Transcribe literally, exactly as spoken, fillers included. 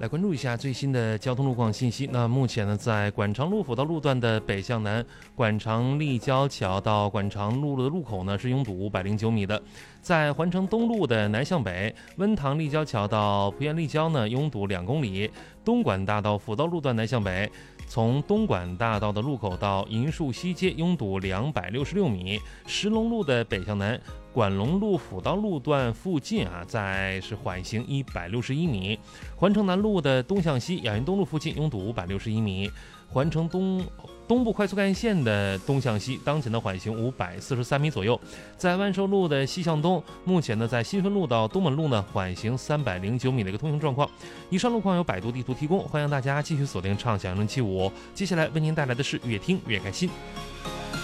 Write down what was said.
来关注一下最新的交通路况信息。那目前呢，在馆场路辅道路段的北向南，馆场立交桥到馆场路的路口呢是拥堵五百零九米的。在环城东路的南向北，温塘立交桥到蒲园立交呢拥堵两公里。东莞大道辅道路段南向北，从东莞大道的路口到银树西街拥堵两百六十六米。石龙路的北向南，管龙路辅道路段附近啊，在是缓行一百六十一米。环城南路的东向西，亚运东路附近拥堵五百六十一米。环城东东部快速干线的东向西，当前的缓行五百四十三米左右。在万寿路的西向东，目前呢在新丰路到东门路呢缓行三百零九米的一个通行状况。以上路况由百度地图提供，欢迎大家继续锁定畅享零零七五。接下来为您带来的是越听越开心。